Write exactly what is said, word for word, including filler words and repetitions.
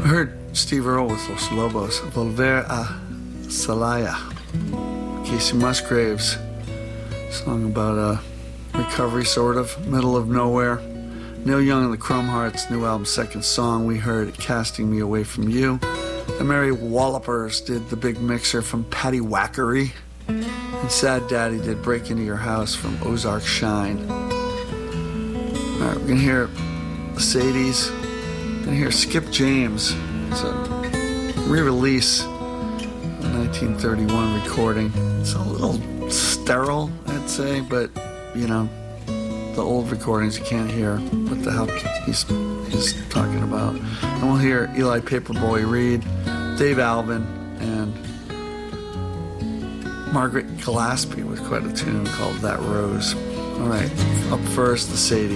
I heard Steve Earle with Los Lobos, Volver a Celaya. Casey Musgraves, song about a recovery, sort of, middle of nowhere. Neil Young and the Chrome Hearts' new album, second song, we heard Casting Me Away From You. The Merry Wallopers did The Big Mixer from Patty Wackery. And Sad Daddy did Break Into Your House from Ozark Shine. All right, we're going to hear the Sadies. We're going to hear Skip James. It's a re-release of a nineteen thirty-one recording. It's a little sterile, I'd say, but, you know, the old recordings you can't hear what the hell he's, he's talking about. And we'll hear Eli Paperboy Reed, Dave Alvin, and Margaret Gillespie with quite a tune called That Rose. All right, up first, the Sadies.